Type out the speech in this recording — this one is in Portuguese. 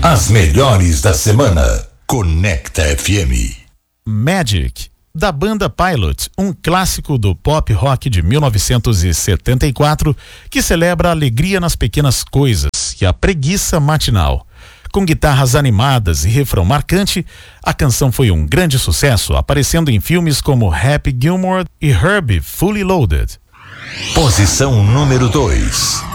As melhores da semana. Conecta FM. Magic, da banda Pilot, um clássico do pop rock de 1974 que celebra a alegria nas pequenas coisas e a preguiça matinal. Com guitarras animadas e refrão marcante, a canção foi um grande sucesso, aparecendo em filmes como Happy Gilmore e Herbie Fully Loaded. Posição número 2.